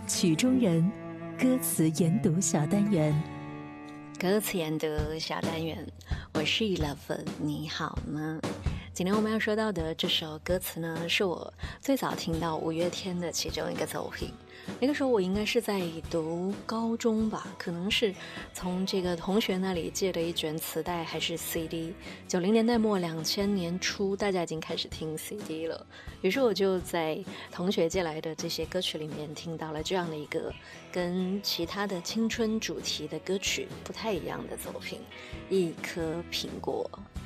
曲中人歌词研读小单元。 歌词研读小单元，我是 Love， 你好吗？今天我们要说到的这首歌词呢，是我最早听到五月天的其中一个作品。那个时候我应该是在读高中吧，可能是从这个同学那里借了一卷磁带还是 CD。90年代末2000年初，大家已经开始听 CD 了，于是我就在同学借来的这些歌曲里面听到了这样的一个跟其他的青春主题的歌曲不太一样的作品，一颗苹果。